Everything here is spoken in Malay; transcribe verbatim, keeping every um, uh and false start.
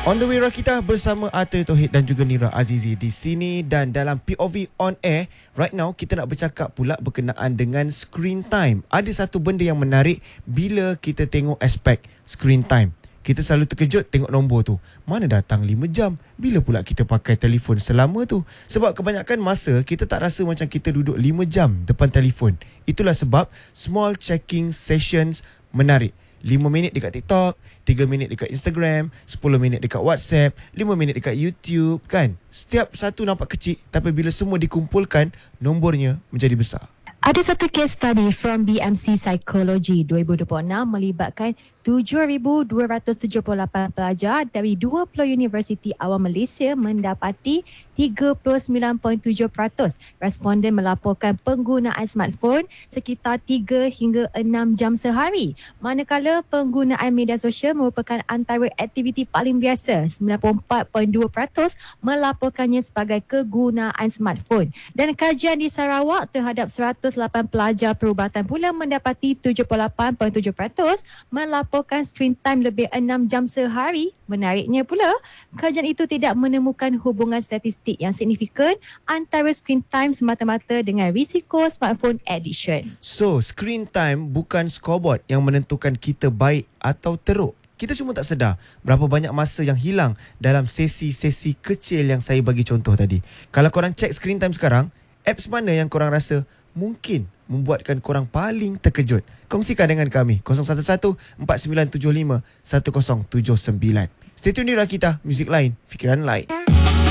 On the way Rakita bersama Atul Tauhid dan juga Nira Azizi di sini, dan dalam P O V On Air right now kita nak bercakap pula berkenaan dengan screen time. Ada satu benda yang menarik bila kita tengok aspek screen time. Kita selalu terkejut tengok nombor tu. Mana datang lima jam? Bila pula kita pakai telefon selama tu? Sebab kebanyakan masa kita tak rasa macam kita duduk lima jam depan telefon. Itulah sebab small checking sessions menarik. lima minit dekat TikTok, tiga minit dekat Instagram, sepuluh minit dekat WhatsApp, lima minit dekat YouTube, kan? Setiap satu nampak kecil, tapi bila semua dikumpulkan, nombornya menjadi besar. Ada satu case study from B M C Psychology dua ribu dua puluh enam melibatkan tujuh ribu dua ratus tujuh puluh lapan pelajar dari dua puluh universiti awam Malaysia mendapati tiga puluh sembilan perpuluhan tujuh peratus responden melaporkan penggunaan smartphone sekitar tiga hingga enam jam sehari. Manakala penggunaan media sosial merupakan antara aktiviti paling biasa, sembilan puluh empat perpuluhan dua peratus melaporkannya sebagai kegunaan smartphone. Dan kajian di Sarawak terhadap seratus lapan pelajar perubatan pula mendapati tujuh puluh lapan perpuluhan tujuh peratus melaporkan screen time lebih enam jam sehari. Menariknya pula, kajian itu tidak menemukan hubungan statistik yang signifikan antara screen time semata-mata dengan risiko smartphone addiction. So, screen time bukan scoreboard yang menentukan kita baik atau teruk. Kita cuma tak sedar berapa banyak masa yang hilang dalam sesi-sesi kecil yang saya bagi contoh tadi. Kalau korang check screen time sekarang, apps mana yang korang rasa mungkin membuatkan korang paling terkejut? Kongsikan dengan kami kosong satu satu empat sembilan tujuh lima satu kosong tujuh sembilan. Stay tune di Rakita, muzik lain, fikiran lain.